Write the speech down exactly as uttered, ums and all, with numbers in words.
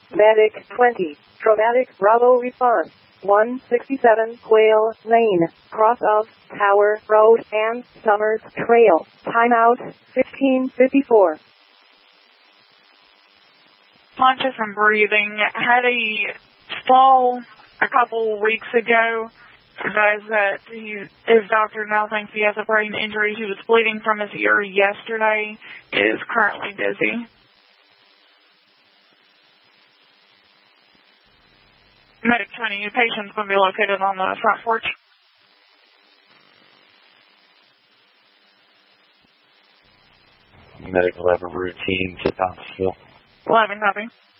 Medic twenty, Chromatic Bravo response. one sixty-seven Quail Lane, cross of Tower Road and Summers Trail. Timeout fifteen fifty-four. Conscious and breathing. Had a fall a couple weeks ago. Advised that he, his doctor now thinks he has a brain injury. He was bleeding from his ear yesterday. Is currently busy. Medic twenty, your patient's going to be located on the front porch. Medic eleven routine to Thomasville. eleven, copy.